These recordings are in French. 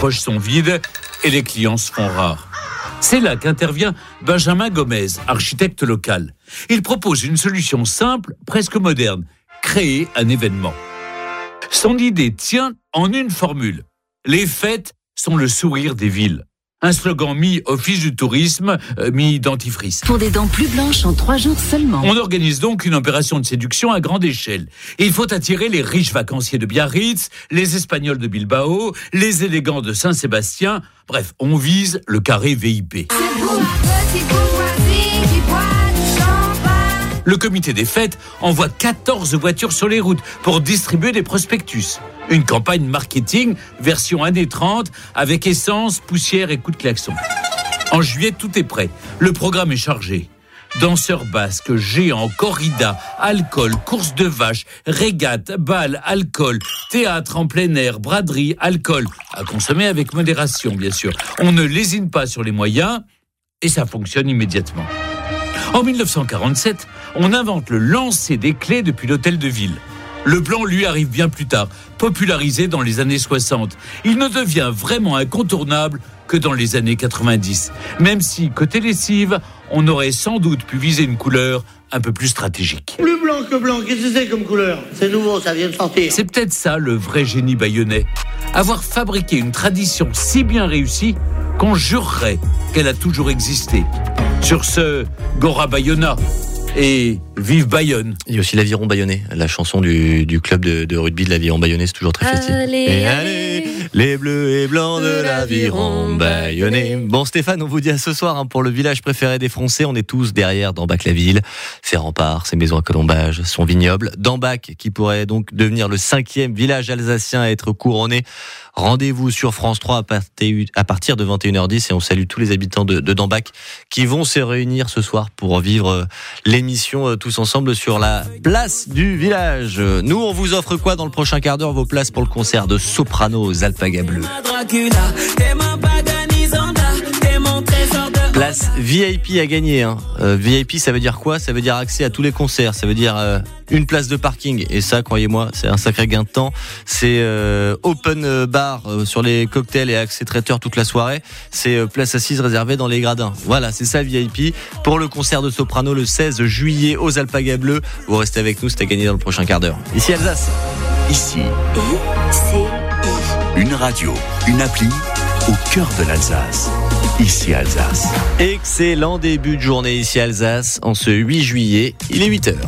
poches sont vides et les clients se font rares. C'est là qu'intervient Benjamin Gomez, architecte local. Il propose une solution simple, presque moderne, créer un événement. Son idée tient en une formule. Les fêtes sont le sourire des villes. Un slogan mi-office du tourisme, mi-dentifrice. Pour des dents plus blanches en 3 jours seulement. On organise donc une opération de séduction à grande échelle. Il faut attirer les riches vacanciers de Biarritz, les Espagnols de Bilbao, les élégants de Saint-Sébastien. Bref, on vise le carré VIP. Le comité des fêtes envoie 14 voitures sur les routes pour distribuer des prospectus. Une campagne marketing version années 30 avec essence, poussière et coups de klaxon. En juillet, tout est prêt. Le programme est chargé. Danseurs basques, géants, corrida, alcool, course de vaches, régate, bal, alcool, théâtre en plein air, braderie, alcool. À consommer avec modération, bien sûr. On ne lésine pas sur les moyens et ça fonctionne immédiatement. En 1947, on invente le lancer des clés depuis l'hôtel de ville. Le plan, lui, arrive bien plus tard, popularisé dans les années 60. Il ne devient vraiment incontournable que dans les années 90. Même si, côté lessive, on aurait sans doute pu viser une couleur un peu plus stratégique. Plus blanc que blanc, qu'est-ce que c'est comme couleur ? C'est nouveau, ça vient de sortir. C'est peut-être ça le vrai génie bayonnais. Avoir fabriqué une tradition si bien réussie qu'on jurerait qu'elle a toujours existé. Sur ce, Gora Bayonna et vive Bayonne. Il y a aussi l'Aviron Bayonnais, la chanson du club de rugby de l'Aviron Bayonnais, c'est toujours très festif. Allez, les bleus et blancs de l'Aviron Bayonnais. Bon Stéphane, on vous dit à ce soir pour le village préféré des Français. On est tous derrière Dambach-la-Ville, ses remparts, ses maisons à colombage, son vignoble. Dambach qui pourrait donc devenir le 5e village alsacien à être couronné. Rendez-vous sur France 3 à partir de 21h10 et on salue tous les habitants de Dambach qui vont se réunir ce soir pour vivre l'émission tous ensemble sur la place du village. Nous, on vous offre quoi dans le prochain quart d'heure ? Vos places pour le concert de Soprano aux Alpagas Bleus. Place VIP à gagner. VIP, ça veut dire quoi ? Ça veut dire accès à tous les concerts. Ça veut dire une place de parking. Et ça, croyez-moi, c'est un sacré gain de temps. C'est open bar sur les cocktails et accès traiteur toute la soirée. C'est place assise réservée dans les gradins. Voilà, c'est ça VIP pour le concert de Soprano le 16 juillet aux Alpagas Bleus. Vous restez avec nous, c'est à gagner dans le prochain quart d'heure. Ici Alsace. Ici, une radio, une appli au cœur de l'Alsace. Ici Alsace. Excellent début de journée ici Alsace en ce 8 juillet, il est 8h.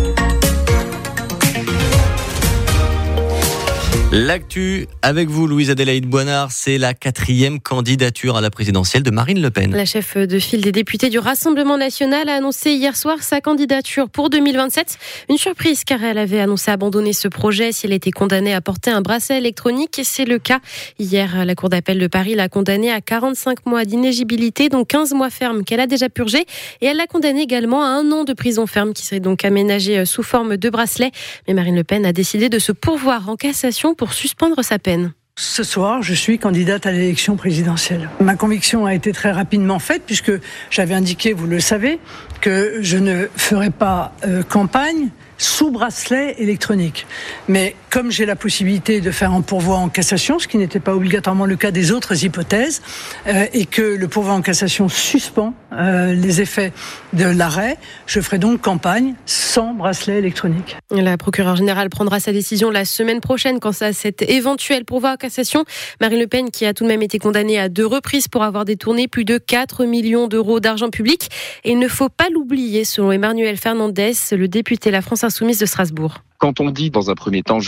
L'actu avec vous, Louise Adélaïde Boinard, c'est la 4e candidature à la présidentielle de Marine Le Pen. La chef de file des députés du Rassemblement national a annoncé hier soir sa candidature pour 2027. Une surprise car elle avait annoncé abandonner ce projet si elle était condamnée à porter un bracelet électronique. C'est le cas. Hier, la Cour d'appel de Paris l'a condamnée à 45 mois d'inéligibilité, dont 15 mois ferme qu'elle a déjà purgé. Et elle l'a condamnée également à 1 an de prison ferme qui serait donc aménagée sous forme de bracelet. Mais Marine Le Pen a décidé de se pourvoir en cassation pour suspendre sa peine. Ce soir, je suis candidate à l'élection présidentielle. Ma conviction a été très rapidement faite puisque j'avais indiqué, vous le savez, que je ne ferai pas campagne sous bracelet électronique. Mais comme j'ai la possibilité de faire un pourvoi en cassation, ce qui n'était pas obligatoirement le cas des autres hypothèses, et que le pourvoi en cassation suspend les effets de l'arrêt, je ferai donc campagne sans bracelet électronique. La procureure générale prendra sa décision la semaine prochaine quant à cet éventuel pourvoi en cassation. Marine Le Pen, qui a tout de même été condamnée à 2 reprises pour avoir détourné plus de 4 millions d'euros d'argent public. Et il ne faut pas l'oublier, selon Emmanuel Fernandez, le député La France Insoumise de Strasbourg. Quand on dit dans un premier temps